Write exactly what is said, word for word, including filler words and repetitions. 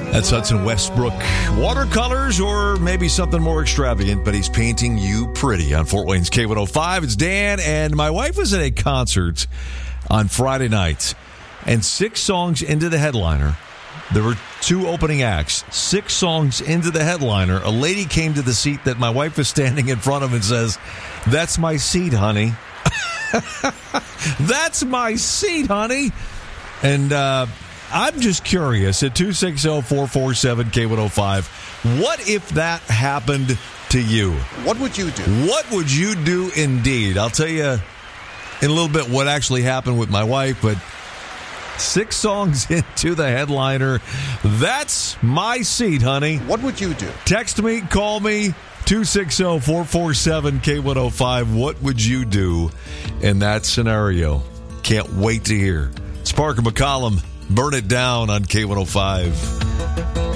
That's Hudson Westbrook. Watercolors or maybe something more extravagant, but he's painting you pretty on Fort Wayne's K one oh five. It's Dan, and my wife was at a concert on Friday night, and six songs into the headliner, there were two opening acts. Six songs into the headliner, a lady came to the seat that my wife was standing in front of and says, "That's my seat, honey." That's my seat, honey. And uh, I'm just curious at two six zero, four four seven, K one oh five, what if that happened to you? What would you do? What would you do indeed? I'll tell you in a little bit what actually happened with my wife, but six songs into the headliner, that's my seat, honey. What would you do? Text me, call me, two six zero, four four seven, K one oh five. What would you do in that scenario? Can't wait to hear. It's Parker McCollum. Burn It Down on K one oh five.